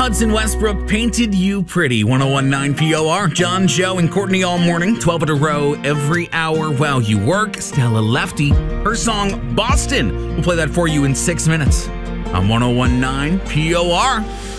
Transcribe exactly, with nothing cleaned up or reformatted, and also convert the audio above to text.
Hudson Westbrook, Painted You Pretty. one oh one point nine P O R. John, Joe, and Courtney all morning. twelve in a row every hour while you work. Stella Lefty. Her song, Boston. We'll play that for you in six minutes on one oh one point nine P O R.